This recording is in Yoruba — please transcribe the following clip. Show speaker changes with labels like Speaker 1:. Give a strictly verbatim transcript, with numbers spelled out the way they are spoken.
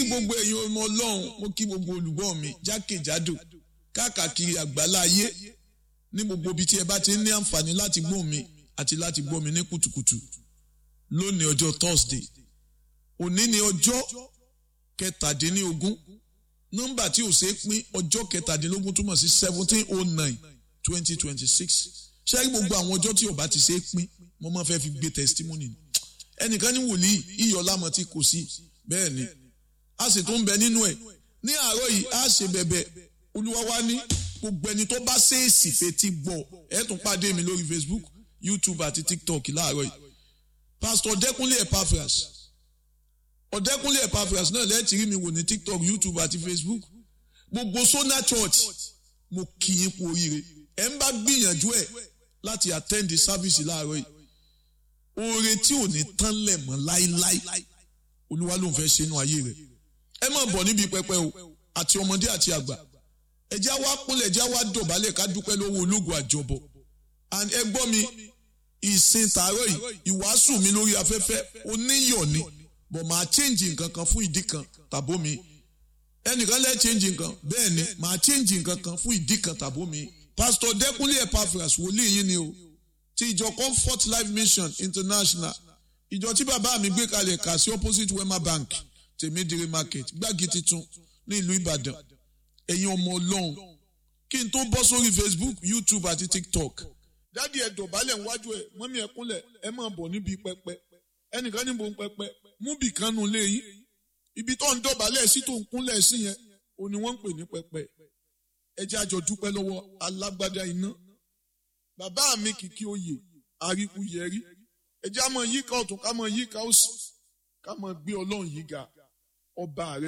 Speaker 1: gbogbo ẹ̀yin ọmọ Ọlọ́run, mo kí gbogbo olùgbọ́ mi jákèjádò káàkiri àgbálá ayé ní gbogbo ibi tí ẹ bá ti ní àǹfààní láti gbọ́ mi àti láti gbọ́ mi ní kùtùkùtù lónìí ọjọ́ Thursday. Òní ni ọjọ́ kẹtàdínlógún, nọ́mbà tí ò ṣeé pín, ọjọ́ kẹtàdínlógún túmọ̀ sí seventeen oh nine twenty twenty six. Ṣé rí gbogbo àwọn ọjọ́ tí ò bá ti ṣeé pín, mo máa fẹ́ fi gbé testimony. Ẹnìkan ní wòlíì iyọ̀ lámọ̀ tí kò sí, bẹ́ẹ̀ ni a sì tún ń bẹ nínú ẹ̀. Ní àárọ̀ yìí a ṣe bẹ̀bẹ̀, Olúwa wa ní gbogbo ẹni tó bá ṣèèsì fetí gbọ́, ẹ tún pàdé mi lórí Facebook, YouTube àti TikTok láàárọ̀ yìí. Pastor Ọ̀dẹ́kúnlé Epaphras, Ọ̀dẹ́kúnlé Epaphras náà lẹ́ẹ̀tì rí mi wò ní TikTok, YouTube àti Facebook. Gbogbo Sona Church mo kì í kú oríire. Ẹ ń bá gbìyànjú ẹ̀ láti attend the service láàárọ̀ yìí. Oore tí ò ní tán lẹ̀ mọ́ láíláí, Olúwa ló ń fẹ́ ṣe inú ayé rẹ̀. Ẹ má bọ̀ níbi pẹpẹ o, àti ọmọdé àti àgbà. Ẹ já wá kúnlẹ̀, ẹ já wá dọ̀bálẹ̀ ká dúpẹ́ lọ́wọ́ ológun àjọbọ̀. And ẹ gbọ́ mi, ìsìn tàárọ̀ yìí, ìwàásù mi lórí afẹ́fẹ́ oníyọ̀ ni, bọ̀ máa change nǹkan kan fún ìdí kan tàbó mi. Ẹnìkan lẹ́ change nǹkan, bẹ́ẹ̀ ni máa change nǹkan kan fún ìdí kan tàbó mi. Pastor Ọ̀dẹ́kúnlé Epaphras wòlíì yín ni o, ti ìjọ Comfort Life Mission International, ìjọ tí bàbá mi gbé kalẹ̀ kà sí opposite Wema Bank, Tèmídìrí Market, Gbági Titun ní ìlú Ìbàdàn. Ẹ̀yin ọmọ Ọlọ́run, kí n tó bọ́ sórí Facebook, YouTube àti TikTok. Dádì ẹ dọ̀bálẹ̀ níwájú ẹ̀, mọ́mí ẹ kúnlẹ̀, ẹ máa bọ̀ níbi pẹpẹ. Ẹnìkan ní bo ń pẹpẹ, mú bì kan nù lé yín. Ibi tó ń dọ̀bálẹ̀ sí tó ń kúnlẹ̀ sí yẹn, òun ni wọ́n ń pè ní pẹpẹ. Ẹ jẹ́ àjọ dúpẹ́ lọ́wọ́ alágbádá iná. Bàbá mi kìkì oyè, àríkú yẹrí. Ẹ jẹ́ àmọ́ yíká ọ̀tún, ká mọ́ yíká òsì, ká mọ́ gbé Ọlọ́run yìí ga, ọba rẹ̀.